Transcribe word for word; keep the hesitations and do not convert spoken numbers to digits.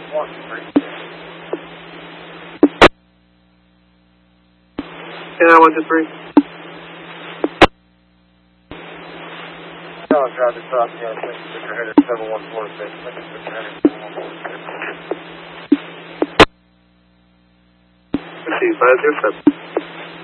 one three. Yeah, one two three. No, drive across the other six, Victor Header seven one four six. Victor Header seven one four six. Let's see, five zero seven.